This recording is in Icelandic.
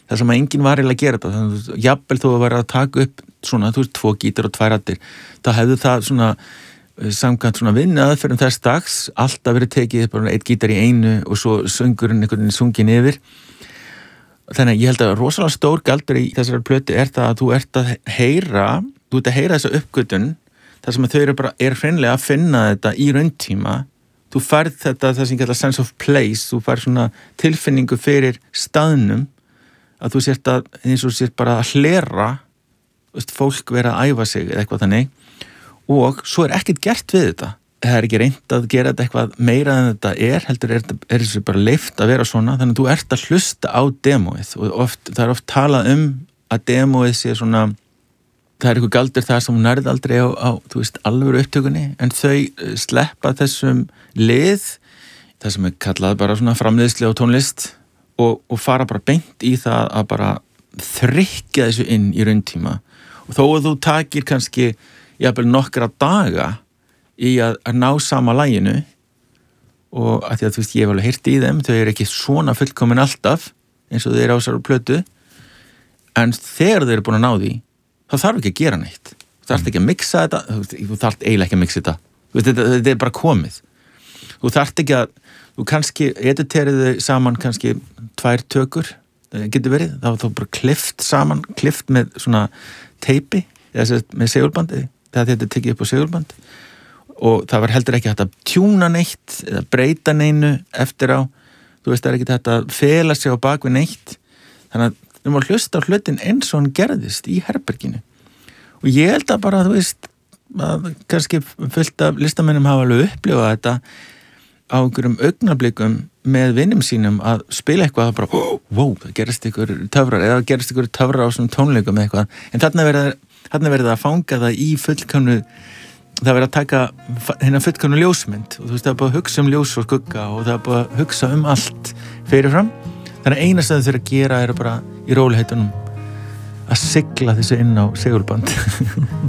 það sem að enginn var eiginlega að gera þetta, þannig að jafnvel þó að vera að taka upp svona, þú veist, 2 gítar og 2 raddir, þá hefðu það svona samkvæmt svona vinnuaðferðum þess dags alltaf verið tekið bara 1 gítar í einu og svo söngurinn einhvern veginn sungin yfir. Þannig að ég held að rosalega stór galdur í þessari plötu er það að þú ert að heyra þessa uppgötun, þar sem að þau eru hreinlega að finna þetta í rauntíma. Þú færð þetta, það sem kallar sense of place, þú færð svona tilfinningu fyrir staðnum, að þú sért að, eins og sért bara að hlera, veist, fólk vera að æfa sig eða eitthvað þannig, og svo er ekkert gert við þetta. Það er ekki reynt að gera þetta eitthvað meira en þetta heldur er þessu bara leyft að vera svona, þannig að þú ert að hlusta á demóið og það er oft talað að demóið sé svona, það er eitthvað galdur þar sem hún nærði aldrei á þú veist, alvöru upptökunni, en þau sleppa þessum lið, það sem er kallað bara svona framleiðslu á tónlist og fara bara beint í það að bara þrykkja þessu inn í rauntíma. Og þó að þú takir kannski jafnvel nokkra daga í að ná sama laginu, og að því að þú veist, ég hef alveg heyrt í þeim, þau eru ekki svona fullkomin alltaf eins og þau eru á þessari plötu, en þegar þau eru búin að ná því, þá þarf ekki að gera neitt. Þú þarft ekki að mixa þetta, þú þarft eiginlega ekki að mixa þetta. Þetta er bara komið. Þú þarft ekki að, þú kannski editerið þau saman kannski 2 tökur, getur verið, þá er þú bara klift með svona teipi, eða með segulbandi, þegar þetta er tekið upp á segulband, og það var heldur ekki hægt að tjúna neitt eða breyta neinu eftir á, þú veist, það er ekki hægt að fela sig á bakvið neitt, þannig að við máum hlusta á hlutin eins og hann gerðist í herberginu. Og ég held að bara, þú veist, að kannski fullt af listamennum hafa alveg upplifað þetta á einhverjum augnablikum með vinnum sínum að spila eitthvað að bara, wow, það gerist ykkur töfrar eða gerist ykkur töfrar á svona tónleikum eitthvað, en þarna verið að fanga það í fullkomnu, það verið að taka hérna fullkomnu ljósmynd, og þú veist, það er búið að hugsa ljós og skugga og það er búið að hugsa allt fyrirfram. Þannig að eina sem þau þurfa að gera er bara í róliheitunum að sigla þessu inn á segulband.